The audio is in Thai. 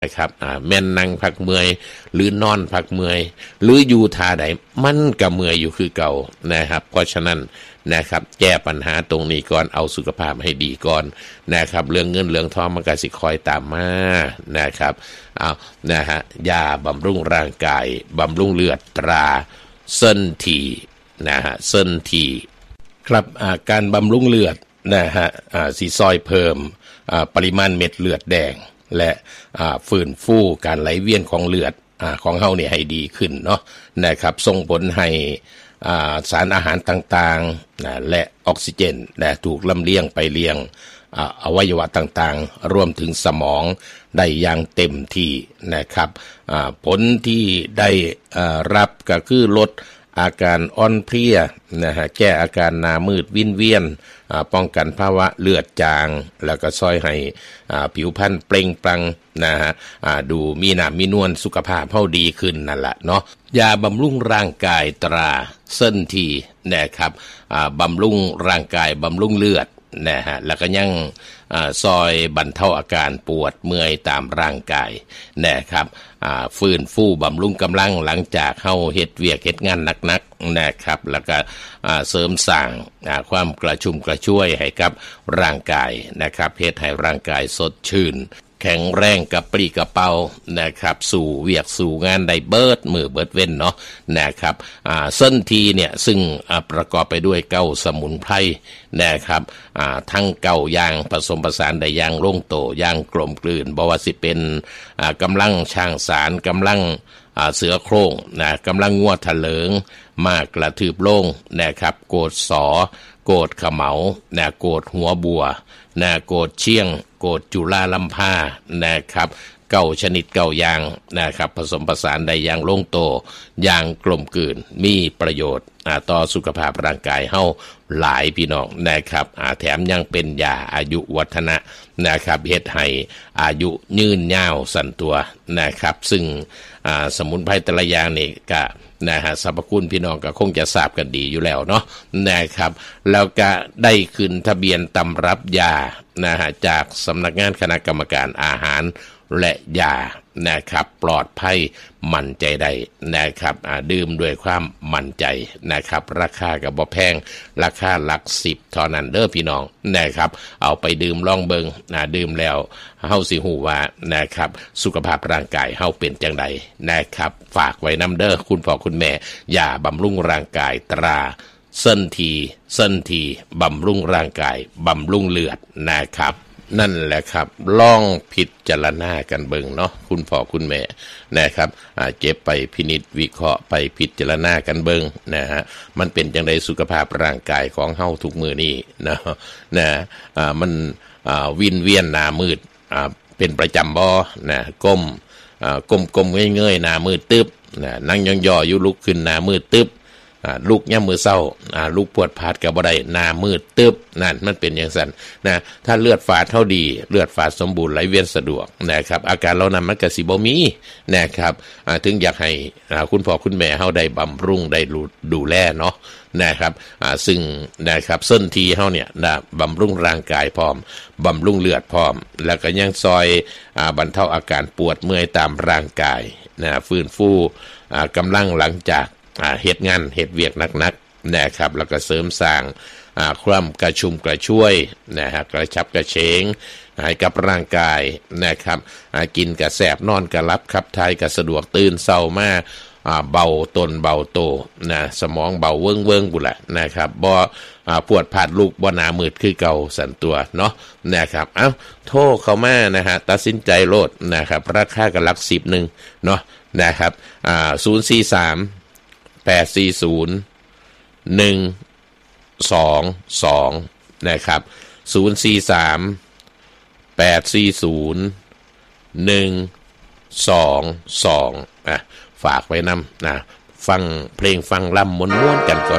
นะครับแม่นนั่งพักเมื่อยหรือนอนพักเมื่อยหรืออยู่ท่าใดมันก็เมื่อยอยู่คือเก่านะครับเพราะฉะนั้นนะครับแก้ปัญหาตรงนี้ก่อนเอาสุขภาพให้ดีก่อนนะครับเรื่องเงินเรื่องทองมันก็สิคอยตามมานะครับเอานะฮะยาบำรุงร่างกายบำรุงเลือดตราเส้นทีนะฮะเส้นทีครับการบำรุงเลือดนะฮะสีซอยเพิ่มปริมาณเม็ดเลือดแดงและฟื้นฟูการไหลเวียนของเลือดของเฮาเนี่ยให้ดีขึ้นเนาะนะครับส่งผลให้สารอาหารต่างๆและออกซิเจนถูกลำเลียงไปเลี้ยงอวัยวะต่างๆรวมถึงสมองได้อย่างเต็มที่นะครับผลที่ได้รับก็คือลดอาการอ่อนเพลียนะฮะแก้อาการหน้ามืดวิงเวียนป้องกันภาวะเลือดจางแล้วก็ช่วยให้ผิวพรรณเปล่งปลั่งนะฮะดูมีหน้ามีนวลสุขภาพเฮาดีขึ้นนั่นแหละเนาะยาบำรุงร่างกายตราเส้นทีนะครับบำรุงร่างกายบำรุงเลือดนะฮะแล้วก็ยังซอยบรรเทาอาการปวดเมื่อยตามร่างกายนะครับฟื้นฟูบำรุงกำลังหลังจากเฮาเฮ็ดเวียกเฮ็ดงานหนักๆนะครับแล้วก็เสริมสร้างความกระชุ่มกระชวยให้กับร่างกายนะครับเฮ็ดให้ร่างกายสดชื่นแข็งแรงกระปรี้กระเป๋านะครับสู่เวียกสู่งานได้เบิดมือเบิดเว้นเนาะนะครับเส้นทีเนี่ยซึ่งประกอบไปด้วยเก้าสมุนไพรนะครับทั้งเก้าอย่างผสมผสานได้อย่างลงตัวอย่างกลมกลืนบ่ว่าสิเป็นกำลังช่างสารกำลังเสือโคร่งนะกำลังงัวทะเลิงมากกระทืบโล่งนะครับโกดสอโกดขเหมานะโกดหัวบัวนะโกดเชียงโกดจุฬาลัมพานะครับเก้าชนิดเก้าอย่างนะครับผสมผสานได้อย่างลงตัวอย่างกลมกลืนมีประโยชน์ต่อสุขภาพร่างกายเฮาหลายพี่น้องนะครับแถมยังเป็นยาอายุวัฒนะนะครับเฮ็ดให้อายุยืนยาวสั่นตัวนะครับซึ่งสมุนไพรแต่ละอย่างนี่ก็นะฮะสรรพคุณพี่น้องก็คงจะทราบกันดีอยู่แล้วเนาะนะครับแล้วก็ได้ขึ้นทะเบียนตำรับยานะฮะจากสำนักงานคณะกรรมการอาหารและยานะครับปลอดภัยมั่นใจได้นะครับดื่มด้วยความมั่นใจนะครับราคาก็บ่แพงราคาหลัก10เท่านั้นเด้อพี่น้องนะครับเอาไปดื่มลองเบิงดื่มแล้วเฮาสิฮู้ว่านะครับสุขภาพร่างกายเฮาเป็นจังไดนะครับฝากไว้นำเด้อคุณพ่อคุณแม่ยาบำรุงร่างกายตราเส้นทีบำรุงร่างกายบำรุงเลือดนะครับนั่นแหละครับลองพิจารณากันเบิ่งเนาะคุณพ่อคุณแม่นะครับเก็บไปพินิจวิเคราะห์ไปพิจารณากันเบิ่งนะฮะมันเป็นจังไดสุขภาพร่างกายของเฮาทุกมื้อนี้นะมันวินเวียนหน้ามืดเป็นประจำบ่นะก้มเงยๆหน้ามืดตึ๊บนั่งย่อๆอยู่ลุกขึ้นหน้ามืดตึ๊บลูกย่ำมือเศร้าลูกปวดพาดกับบ่ได้หน้ามืดตึ๊บนั่นมันเป็นอย่างนั้นนะถ้าเลือดฝาดเท่าดีเลือดฝาดสมบูรณ์ไหลเวียนสะดวกนะครับอาการเหล่านั้นมันก็สิบ่มีนะครับถึงอยากให้คุณพ่อคุณแม่เฮาได้บำรุงได้ดูแลเนาะนะครับซึ่งนะครับเส้นทีเฮาเนี่ยบำรุงร่างกายพร้อมบำรุงเลือดพร้อมแล้วก็ยังซอยบรรเทาอาการปวดเมื่อยตามร่างกายฟื้นฟูกำลังหลังจากเฮ็ดงานเฮ็ดเวียกหนักๆนะครับแล้วก็เสริมสร้างความกระชุ่มกระชวยนะฮะกระชับกระเฉงให้กับร่างกายนะครับกินกระแสบนอนกระลับขับถ่ายกระสะดวกตื่นเช้ามาเบาตนเบาโตนะสมองเบาเวิ้งบุละนะครับบ่ปวดพาดลูกบ่หน้ามืดคือเก่าสั่นตัวเนาะนะครับเอ้าโทรเข้ามานะฮะตัดสินใจโลดนะครับราคาก็หลัก10นึงเนาะนะครับ043-840-122นะครับ043-840-122ฝากไว้นำฟังเพลงฟังล่ำม้วนๆกันก่อน